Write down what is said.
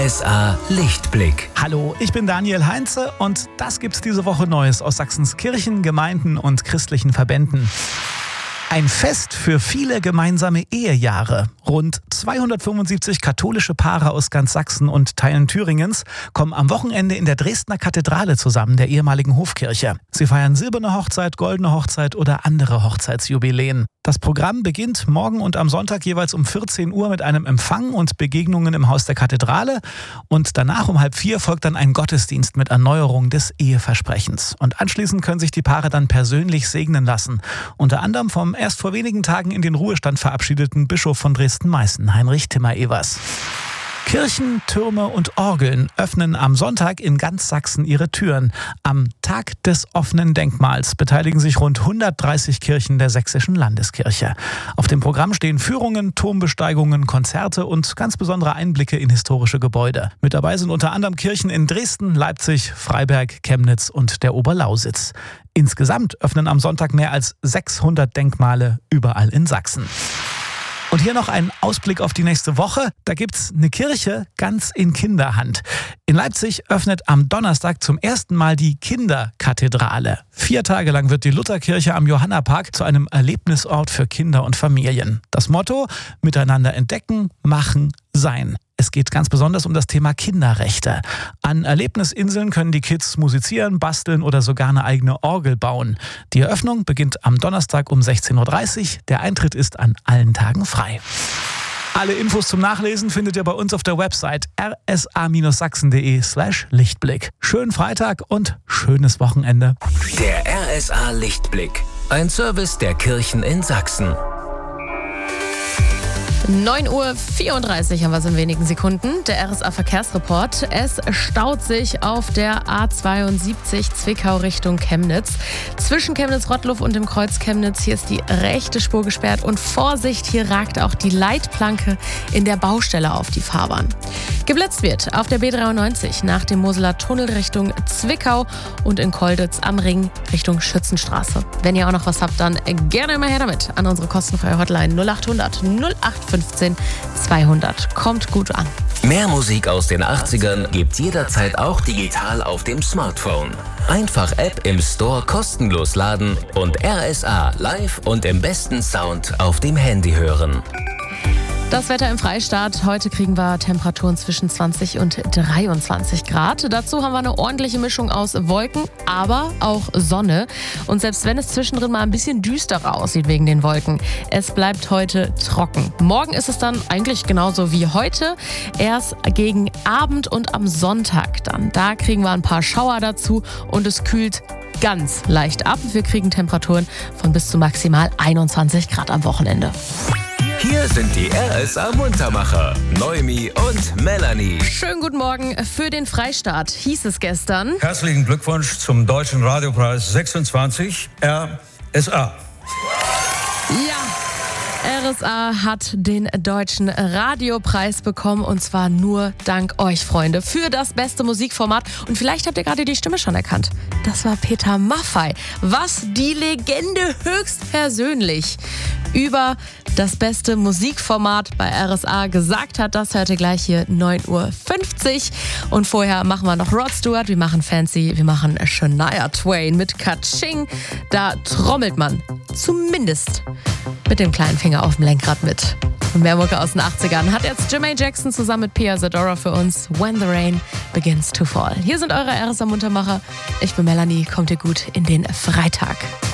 RSA Lichtblick. Hallo, ich bin Daniel Heinze und das gibt's diese Woche Neues aus Sachsens Kirchen, Gemeinden und christlichen Verbänden. Ein Fest für viele gemeinsame Ehejahre. Rund 275 katholische Paare aus ganz Sachsen und Teilen Thüringens kommen am Wochenende in der Dresdner Kathedrale zusammen, der ehemaligen Hofkirche. Sie feiern silberne Hochzeit, goldene Hochzeit oder andere Hochzeitsjubiläen. Das Programm beginnt morgen und am Sonntag jeweils um 14 Uhr mit einem Empfang und Begegnungen im Haus der Kathedrale. Und danach um 3:30 folgt dann ein Gottesdienst mit Erneuerung des Eheversprechens. Und anschließend können sich die Paare dann persönlich segnen lassen. Unter anderem vom erst vor wenigen Tagen in den Ruhestand verabschiedeten Bischof von Dresden-Meißen, Heinrich Timmer-Evers. Kirchen, Türme und Orgeln öffnen am Sonntag in ganz Sachsen ihre Türen. Am Tag des offenen Denkmals beteiligen sich rund 130 Kirchen der Sächsischen Landeskirche. Auf dem Programm stehen Führungen, Turmbesteigungen, Konzerte und ganz besondere Einblicke in historische Gebäude. Mit dabei sind unter anderem Kirchen in Dresden, Leipzig, Freiberg, Chemnitz und der Oberlausitz. Insgesamt öffnen am Sonntag mehr als 600 Denkmale überall in Sachsen. Und hier noch ein Ausblick auf die nächste Woche. Da gibt's eine Kirche ganz in Kinderhand. In Leipzig öffnet am Donnerstag zum ersten Mal die Kinderkathedrale. 4 Tage lang wird die Lutherkirche am Johannapark zu einem Erlebnisort für Kinder und Familien. Das Motto: Miteinander entdecken, machen, sein. Es geht ganz besonders um das Thema Kinderrechte. An Erlebnisinseln können die Kids musizieren, basteln oder sogar eine eigene Orgel bauen. Die Eröffnung beginnt am Donnerstag um 16:30 Uhr. Der Eintritt ist an allen Tagen frei. Alle Infos zum Nachlesen findet ihr bei uns auf der Website rsa-sachsen.de/Lichtblick. Schönen Freitag und schönes Wochenende. Der RSA Lichtblick. Ein Service der Kirchen in Sachsen. 9:34 Uhr haben wir es in wenigen Sekunden. Der RSA-Verkehrsreport. Es staut sich auf der A72 Zwickau Richtung Chemnitz. Zwischen Chemnitz-Rottluff und dem Kreuz Chemnitz. Hier ist die rechte Spur gesperrt. Und Vorsicht, hier ragt auch die Leitplanke in der Baustelle auf die Fahrbahn. Geblitzt wird auf der B93 nach dem Moseler Tunnel Richtung Zwickau und in Kolditz am Ring Richtung Schützenstraße. Wenn ihr auch noch was habt, dann gerne immer her damit an unsere kostenfreie Hotline 0800 0815 200. Kommt gut an. Mehr Musik aus den 80ern gibt's jederzeit auch digital auf dem Smartphone. Einfach App im Store kostenlos laden und RSA live und im besten Sound auf dem Handy hören. Das Wetter im Freistaat. Heute kriegen wir Temperaturen zwischen 20 und 23 Grad. Dazu haben wir eine ordentliche Mischung aus Wolken, aber auch Sonne. Und selbst wenn es zwischendrin mal ein bisschen düsterer aussieht wegen den Wolken, es bleibt heute trocken. Morgen ist es dann eigentlich genauso wie heute. Erst gegen Abend und am Sonntag dann. Da kriegen wir ein paar Schauer dazu und es kühlt ganz leicht ab. Wir kriegen Temperaturen von bis zu maximal 21 Grad am Wochenende. Hier sind die RSA-Muntermacher, Noemi und Melanie. Schönen guten Morgen für den Freistaat, hieß es gestern. Herzlichen Glückwunsch zum Deutschen Radiopreis 26 RSA. Ja, RSA hat den Deutschen Radiopreis bekommen und zwar nur dank euch, Freunde, für das beste Musikformat. Und vielleicht habt ihr gerade die Stimme schon erkannt. Das war Peter Maffay. Was die Legende höchstpersönlich über das beste Musikformat bei RSA gesagt hat, das hört ihr gleich hier 9:50 Uhr. Und vorher machen wir noch Rod Stewart, wir machen Fancy, wir machen Shania Twain mit Ka-Ching. Da trommelt man zumindest mit dem kleinen Finger auf dem Lenkrad mit. Und mehr Mucke aus den 80ern hat jetzt Jermaine Jackson zusammen mit Pia Zadora für uns. When the Rain Begins to Fall. Hier sind eure RSA Muntermacher. Ich bin Melanie, kommt ihr gut in den Freitag.